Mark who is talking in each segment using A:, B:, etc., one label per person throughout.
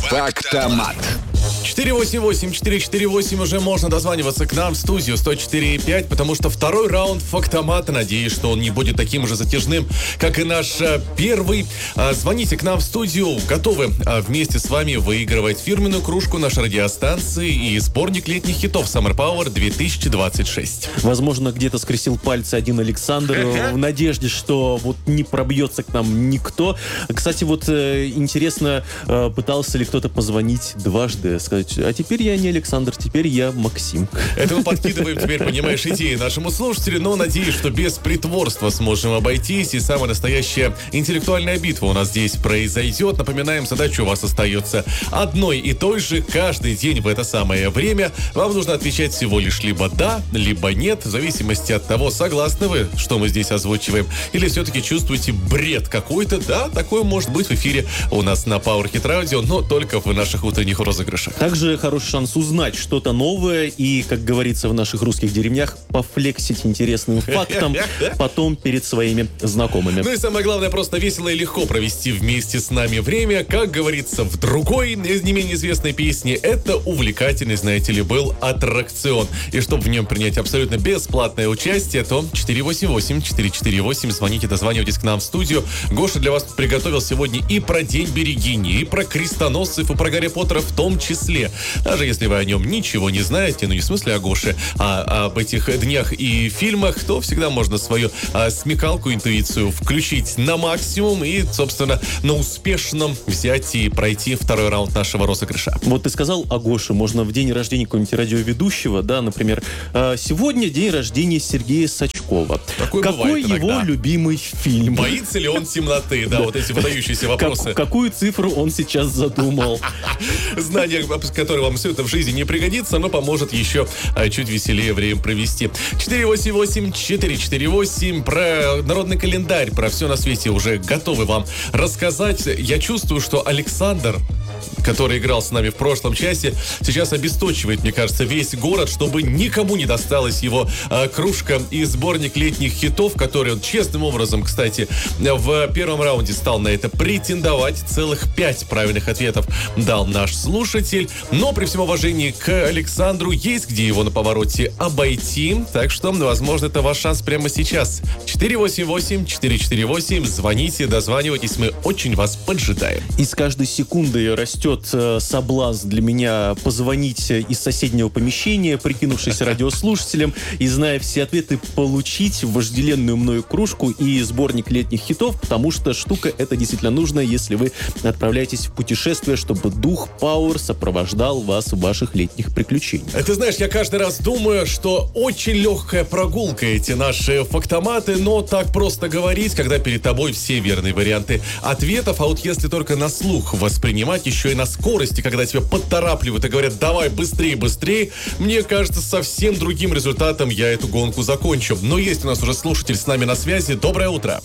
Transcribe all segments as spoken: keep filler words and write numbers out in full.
A: Фактомат.
B: четыре восемь восемь четыре четыре восемь уже можно дозваниваться к нам в студию сто четыре и пять, потому что второй раунд Фактомата. Надеюсь, что он не будет таким же затяжным, как и наш а, первый. А, звоните к нам в студию. Готовы а, вместе с вами выигрывать фирменную кружку нашей радиостанции и сборник летних хитов Summer Power две тысячи двадцать шесть.
C: Возможно, где-то скрестил пальцы один Александр в надежде, что вот не пробьется к нам никто. Кстати, вот э, интересно, э, пытался ли кто-то позвонить дважды, сказать: а теперь я не Александр, теперь я Максим.
B: Это мы подкидываем теперь, понимаешь, идеи нашему слушателю, но надеюсь, что без притворства сможем обойтись, и самая настоящая интеллектуальная битва у нас здесь произойдет. Напоминаем, задача у вас остается одной и той же каждый день в это самое время. Вам нужно отвечать всего лишь либо да, либо нет, в зависимости от того, согласны вы, что мы здесь озвучиваем, или все-таки чувствуете бред какой-то. Да, такое может быть в эфире у нас на Power Hit Radio, но только в наших утренних розыгрышах.
C: Также хороший шанс узнать что-то новое и, как говорится в наших русских деревнях, пофлексить интересным фактом потом перед своими знакомыми.
B: Ну и самое главное, просто весело и легко провести вместе с нами время. Как говорится в другой, не менее известной песне, это увлекательный, знаете ли, был аттракцион. И чтобы в нем принять абсолютно бесплатное участие, то четыре восемь восемь четыре четыре восемь, звоните, дозванивайтесь к нам в студию. Гоша для вас приготовил сегодня и про День Берегини, и про крестоносцев, и про Гарри Поттера в том числе. Даже если вы о нем ничего не знаете, ну не в смысле о Гоше, а об этих днях и фильмах, то всегда можно свою а, смекалку, интуицию включить на максимум и, собственно, на успешном взять и пройти второй раунд нашего розыгрыша.
C: Вот ты сказал о Гоше, можно в день рождения какого-нибудь радиоведущего, да, например, сегодня день рождения Сергея Сачкова.
B: Такое
C: Какой его
B: иногда.
C: любимый фильм?
B: Боится ли он темноты? Да, вот эти выдающиеся вопросы.
C: Какую цифру он сейчас задумал?
B: Знание, которое вам все это в жизни не пригодится, но поможет еще чуть веселее время провести. четыре восемь восемь четыре четыре восемь. Про народный календарь, про все на свете уже готовы вам рассказать. Я чувствую, что Александр, который играл с нами в прошлом часе, сейчас обесточивает, мне кажется, весь город, чтобы никому не досталась его э, кружка и сборник летних хитов, который он честным образом, кстати, в первом раунде стал на это претендовать. Целых пять правильных ответов дал наш слушатель. Но при всем уважении к Александру есть где его на повороте обойти. Так что, возможно, это ваш шанс прямо сейчас. четыре восемь восемь четыре четыре восемь. Звоните, дозванивайтесь, мы очень вас поджидаем.
C: И с каждой секундой растет э, соблазн для меня позвонить из соседнего помещения, прикинувшись радиослушателем, и, зная все ответы, получить вожделенную мною кружку и сборник летних хитов, потому что штука эта действительно нужна, если вы отправляетесь в путешествие, чтобы дух Power сопровождал вас в ваших летних приключениях.
B: Ты знаешь, я каждый раз думаю, что очень легкая прогулка эти наши фактоматы, но так просто говорить, когда перед тобой все верные варианты ответов, а вот если только на слух воспринимать, еще и на скорости, когда тебя подторапливают и говорят: давай быстрее, быстрее, мне кажется, совсем другим результатом я эту гонку закончу. Но есть у нас уже слушатель с нами на связи. Доброе утро.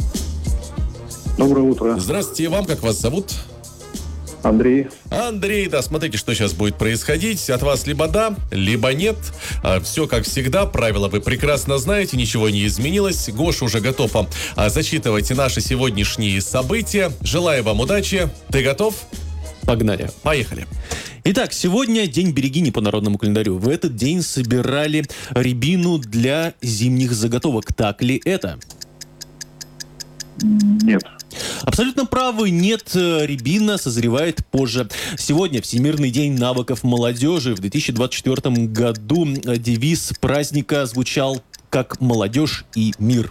D: Доброе утро.
B: Здравствуйте, вам как вас зовут?
D: Андрей.
B: Андрей, да, смотрите, что сейчас будет происходить. От вас либо да, либо нет. А, все как всегда, правила вы прекрасно знаете, ничего не изменилось. Гоша уже готов вам а, зачитывать наши сегодняшние события. Желаю вам удачи. Ты готов?
C: Погнали.
B: Поехали.
C: Итак, сегодня День Берегини по народному календарю. В этот день собирали рябину для зимних заготовок. Так ли это?
D: Нет.
C: Абсолютно правы, нет, рябина созревает позже. Сегодня Всемирный день навыков молодежи. В две тысячи двадцать четвёртом году девиз праздника звучал как «Молодежь и мир».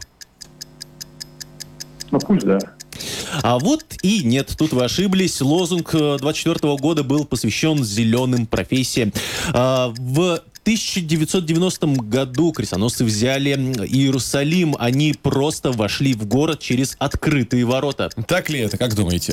D: Ну пусть да.
C: А вот и нет, тут вы ошиблись. Лозунг двадцать четвёртого года был посвящен зеленым профессиям. В тысяча девятьсот девяностом году крестоносцы взяли Иерусалим. Они просто вошли в город через открытые ворота.
B: Так ли это, как думаете?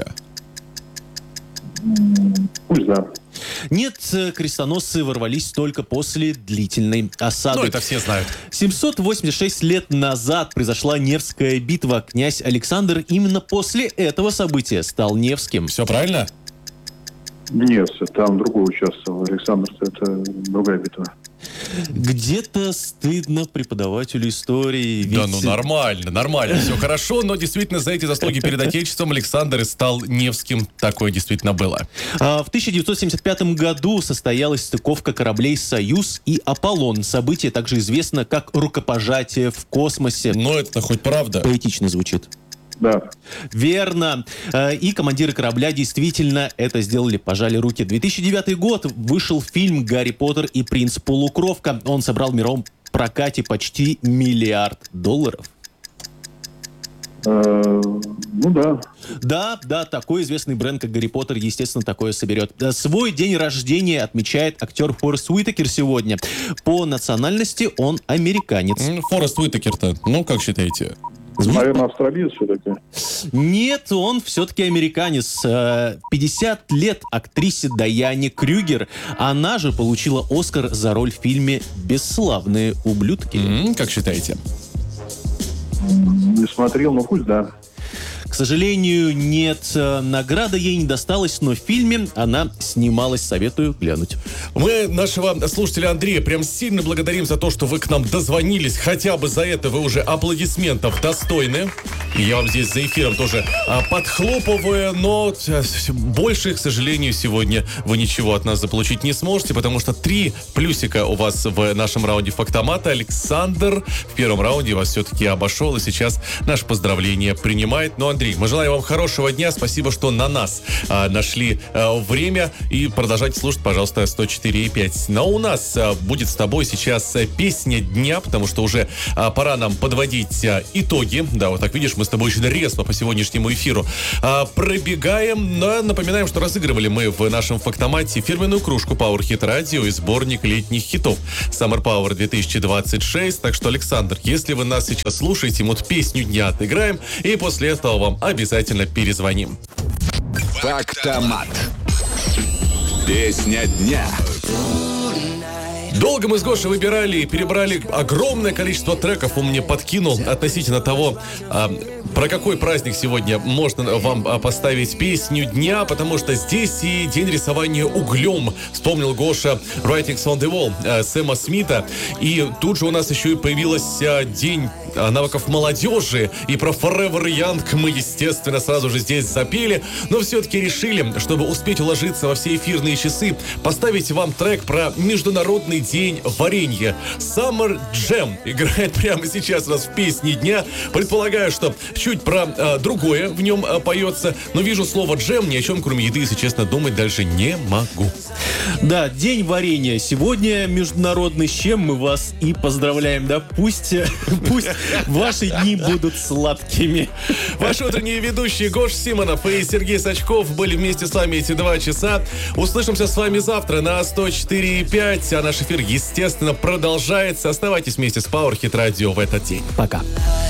D: Пусть да.
C: Нет, крестоносцы ворвались только после длительной осады.
B: Ну, это все знают.
C: семьсот восемьдесят шесть лет назад произошла Невская битва. Князь Александр именно после этого события стал Невским.
B: Все правильно?
D: Нет, там другой участвовал. Александр, это другая битва.
C: Где-то стыдно преподавателю истории.
B: Да,
C: ведь-
B: ну нормально, нормально, все хорошо, но действительно за эти заслуги перед Отечеством Александр и стал Невским. Такое действительно было.
C: А, В тысяча девятьсот семьдесят пятом году состоялась стыковка кораблей «Союз» и «Аполлон». Событие также известно как рукопожатие в космосе.
B: Но это хоть правда.
C: Поэтично звучит.
D: Да.
C: Верно. Э, И командиры корабля действительно это сделали, пожали руки. две тысячи девятый год вышел фильм «Гарри Поттер и принц Полукровка». Он собрал в мировом прокате почти миллиард долларов.
D: Э, ну да.
C: Да, да, такой известный бренд, как Гарри Поттер, естественно, такое соберет. Э, Свой день рождения отмечает актер Форест Уитакер сегодня. По национальности он американец.
B: М, Форест Уитакер-то, ну как считаете?
D: Наверное, австралиец все-таки.
C: Нет, он все-таки американец. Э, пятьдесят лет актрисе Дайане Крюгер. Она же получила Оскар за роль в фильме «Бесславные ублюдки».
B: М, Как считаете?
D: Не смотрел, но пусть да.
C: К сожалению, нет, э, награда ей не досталась, но в фильме она снималась. Советую глянуть.
B: Мы нашего слушателя Андрея прям сильно благодарим за то, что вы к нам дозвонились. Хотя бы за это вы уже аплодисментов достойны. И я вам здесь за эфиром тоже а, подхлопываю, но э, больше, к сожалению, сегодня вы ничего от нас заполучить не сможете, потому что три плюсика у вас в нашем раунде фактомата. Александр в первом раунде вас все-таки обошел, и сейчас наше поздравление принимает. Но, Андрей, мы желаем вам хорошего дня. Спасибо, что на нас а, нашли а, время. И продолжайте слушать, пожалуйста, сто четыре и пять. Но у нас а, будет с тобой сейчас а, песня дня, потому что уже а, пора нам подводить а, итоги. Да, вот так видишь, мы с тобой очень резко по сегодняшнему эфиру а, пробегаем. Но напоминаем, что разыгрывали мы в нашем фактомате фирменную кружку Power Hit Radio и сборник летних хитов Summer Power две тысячи двадцать шесть. Так что, Александр, если вы нас сейчас слушаете, мы вот песню дня отыграем, и после этого вам обязательно перезвоним.
A: Фактомат. Песня дня.
B: Долго мы с Гошей выбирали и перебрали огромное количество треков. Он мне подкинул относительно того, а, про какой праздник сегодня можно вам а, поставить песню дня, потому что здесь и день рисования углем. Вспомнил Гоша Writings on the Wall а, Сэма Смита. И тут же у нас еще и появился день а, навыков молодежи. И про Forever Young мы, естественно, сразу же здесь запели. Но все-таки решили, чтобы успеть уложиться во все эфирные часы, поставить вам трек про международный день варенья. Summer Jam играет прямо сейчас у нас в песне дня. Предполагаю, что чуть про а, другое в нем а, поется, но вижу слово джем, ни о чем, кроме еды, если честно, думать дальше не могу.
C: Да, день варенья. Сегодня международный, с чем мы вас и поздравляем. Да, пусть, пусть ваши дни будут сладкими.
B: Ваши утренние ведущие Гош Симонов и Сергей Сачков были вместе с вами эти два часа. Услышимся с вами завтра на сто четыре и пять, а наш эфир, естественно, продолжается. Оставайтесь вместе с Power Hit Radio в этот день.
C: Пока.